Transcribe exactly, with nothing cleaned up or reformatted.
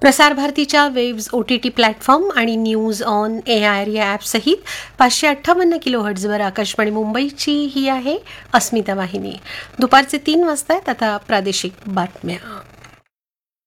प्रसार भारतीच्या waves O T T platform आणि न्यूज ऑन ए आय या ॲपसहित पाचशे अठ्ठावन्न किलो हर्ट्झवर आकाशवाणी मुंबईची ही आहे अस्मिता वाहिनी. दुपारचे तीन वाजता आहेत आता प्रादेशिक बातम्या.